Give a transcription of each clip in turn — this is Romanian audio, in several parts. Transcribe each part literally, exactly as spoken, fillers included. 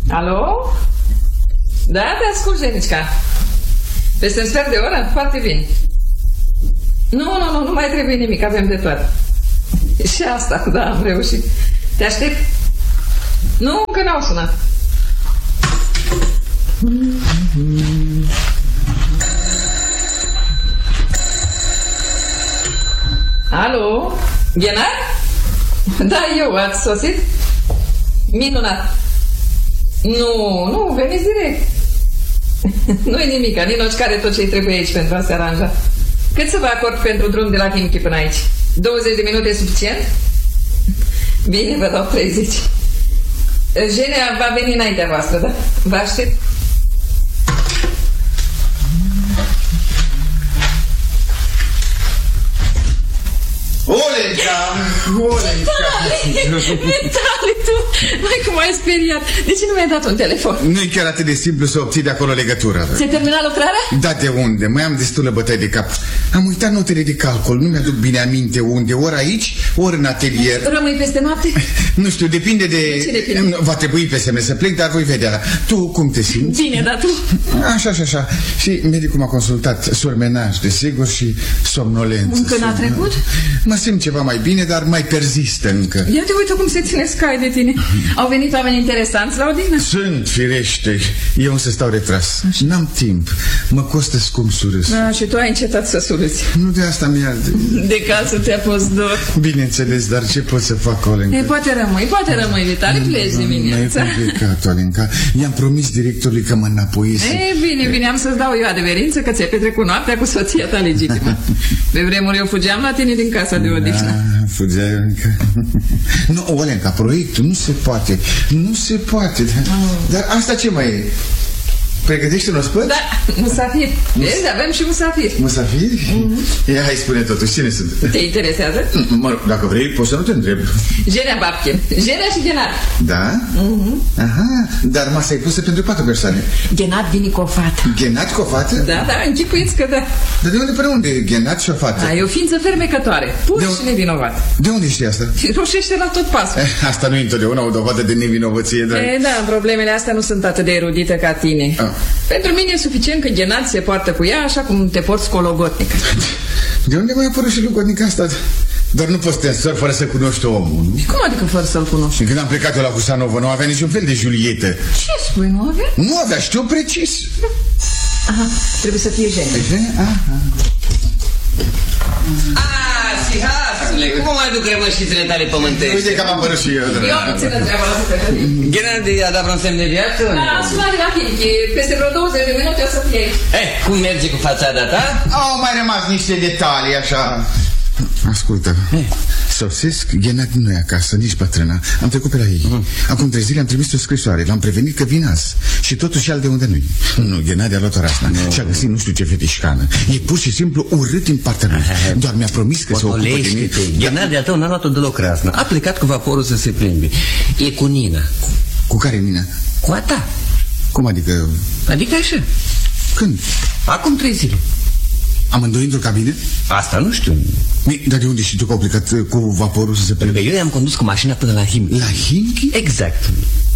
Alo? Da, te ascult, Jenițca. Peste un sfert de oră? Foarte bine. Nu, nu, nu, nu mai trebuie nimic, avem de toate. Și asta, da, am reușit. Te aștept? Nu, încă n-au sunat. Alo? Ghenar? Da, eu, ați sosit? Minunat. Nu, nu, veniți direct. Nu-i nimica, Ninoci care tot ce-i trebuie aici pentru a se aranja. Cât să vă acord pentru drum de la Chimchi până aici? douăzeci de minute e suficient? Bine, vă dau treizeci. Jenea va veni înaintea voastră, da? Vă aștept. Olenca! Olenca! Vitali, tu! Mai cum ai speriat. De ce nu mi-ai dat un telefon? Nu-i chiar atât de simplu să obții de acolo legătura. Se termina lucrarea? Da, de unde? Mai am destulă bătăi de cap. Am uitat notele de calcul. Nu mi-aduc bine aminte unde. Ori aici, ori în atelier. Rămâi peste noapte? Nu știu, depinde de... De ce depinde? Va trebui pe semne să plec, dar voi vedea. Tu cum te simți? Bine, dar tu? Așa, așa, așa. Și medicul m-a consultat. Surmenaj, desigur, și somnolență. Încă n-a trecut? Mă simt ceva mai bine, dar mai persistă încă. Ia te uită cum se ține scai de tine. Au venit oameni interesanți la odihnă? Sunt, firește. Eu însă stau retras. N-am timp. Mă costă scump să râs. Da, și tu ai încetat să surâți. Nu de asta mi-a... De casă te-a fost dor. Bineînțeles, dar ce pot să fac, Olenca? E, poate rămâi, poate rămâi, Vitali, pleci dimineața. E complicat, Olenca. I-am promis directorului că mă înapoiese. E, bine, bine, am să-ți dau eu adeverință că ți-ai petrecut noaptea cu soția ta legitimă. Pe vremuri eu fugeam la tine din casa de odihnă. Da, fugeai, Olenca. Nu, Olenca, proiectul nu se poate. Nu se poate. Dar asta ce mai e? Pregătește un ospăț? Da, musafir. Vezi, avem și musafir. Musafiri? Mm-hmm. Ia, hai, spune totuși, cine sunt? Te interesează? Mă rog, dacă vrei, poți să nu te întreb. Jenea Babche, Jenea și Ghenad. Da? Mm-hmm. Aha, dar masa e pusă pentru patru persoane. Ghenad vine cu o fată. Ghenad cu o fată? Da, da, închipuiți că da. Dar de unde până unde? Ghenad și o fată? Da, e o ființă fermecătoare, pur și nevinovată. De unde știi asta? Roșește la tot pasul. Eh, asta nu e întotdeauna o dovadă de nevinovăție, dar... E, da, problemele astea nu sunt atât de erudite ca tine. Ah. Pentru mine e suficient că Ghenad se poartă cu ea așa cum te porți cu o logotnică. De unde mai apărut și logotnica asta? Dar nu poți să te însori fără să cunoști omul, nu? Cum adică fără să-l cunoști? Când am plecat eu la Cusanova nu avea niciun fel de Julietă. Ce spui, nu avea? Nu avea, știu precis. Aha, trebuie să fie Jenea. Aha. Ah, și hasule, cum mai duc rămășițele tale pământești? Uite că m-am părut și eu, Eu am țină treaba la secretă. Ghenad i-a dat vreun semn de viață? Da, am sunat de la Chimchi. Peste vreo douăzeci de minute o să fie aici. Eh, cum merge cu fațada ta? Au mai rămas niște detalii, așa. Ascultă, sosesc, Ghenad nu e acasă, nici bătrâna. Am trecut pe la ei. mm. Acum trei zile am trimis o scrisoare. L-am prevenit că vin azi. Și totuși al de unde nu-i. Nu, Ghenad a luat o rasna no. Și a găsit nu știu ce fetișcană. E pur și simplu urât din partea lui. Doar mi-a promis că se ocupă de mine. Ghenad de-a tău n-a luat-o deloc rasnă. A plecat cu vaporul să se plimbe. E cu Nina. Cu care Nina? Cu a ta. Cum adică? Adică așa. Când? Acum trei zile. Amândoi într-o cabină? Asta nu știu. Dar de unde știi tu că au plecat cu vaporul să se plimbe? Pentru că eu i-am condus cu mașina până la Chimchi. La Chimchi? Exact.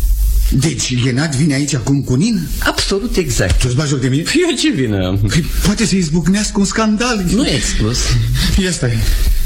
Deci Ghenad vine aici acum cu Nina? Absolut exact. Tu îți bagi joc de mine? Eu ce vină am? Păi, poate să izbucnească un scandal. Nu e exclus. Ia stai.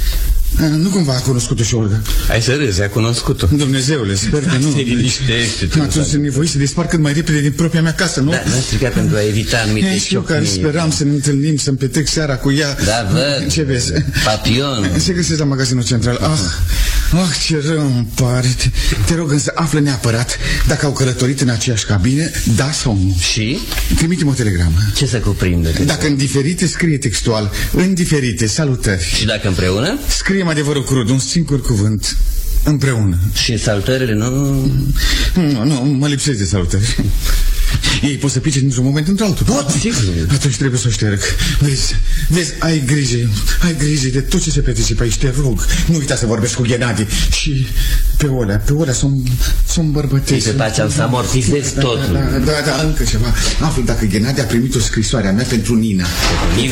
Nu cumva a cunoscut-o și Olga? Hai să râzi, a cunoscut-o. Dumnezeule, sper că nu. Se liniștește. Atunci sunt nevoit să dispar cât mai repede din propria mea casă, nu? Da, nu stricat pentru a evita anumite știocniri. Eu care speram să ne întâlnim, să-mi petrec seara cu ea. Da, văd. Ce vezi? Papion. Se găsesc la magazinul central. Ah, ah, ce rău îmi pare. Te, te rog însă, află neapărat dacă au călătorit în aceeași cabine, da sau nu. Și? Trimite-mi o telegramă. Ce să cuprindă? Dacă în diferite, scrie textual. În diferite, salutări. Și dacă împreună? Scrie adevărul crud, un singur cuvânt. Împreună. Și salutările nu... Nu, nu, mă lipsesc de salutări. Ei pot să pice dintr-un moment într-altul. Pot, sigur. Atunci trebuie să o șterg. Vezi, vezi, ai grijă, ai grijă de tot ce se petrece pe aici, te rog. Nu uita să vorbești cu Ghenadi. Și pe Olea, pe Olea sunt, sunt bărbătesc. Pe pacea să amortizezi da, totul. Da, da, da, da, încă ceva. Aflu dacă Ghenadi a primit o scrisoare a mea pentru Nina. Nina?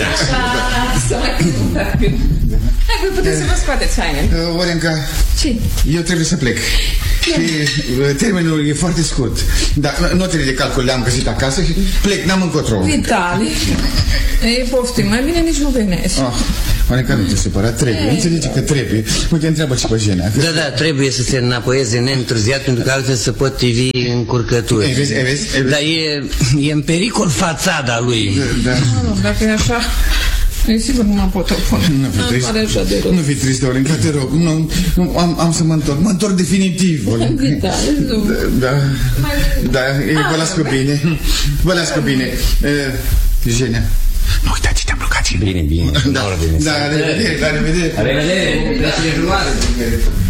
Să mai Hai, voi puteți să vă scoateți haine. Olenca, ce? Eu trebuie să plec. Și termenul e foarte scurt. Dar notele de calcul le-am găsit acasă și plec, n-am încotro. Vitali, e poftim, mai bine nici nu venezi. Oh, oare că nu te supăra? Trebuie, înțelege că trebuie. Uite, întreabă și pe Jena. Da, da, trebuie să se înapoieze neîntârziat, pentru că altfel se pot ivi încurcături. E, vezi, e, vezi, e, vezi. Dar e, e în pericol fațada lui. Da, da. Dacă e așa... E sigur nu mă pot opune. Nu fi trist, nu fi trist, Olenca, te rog. Nu, nu, am, am să mă întorc, mă întorc definitiv, Olenca. Da, da, da, vă las cu bine, vă las cu bine. Jenia, nu uitați ce te-am rugat. Bine, bine. Da, da, la revedere, la revedere. La revedere.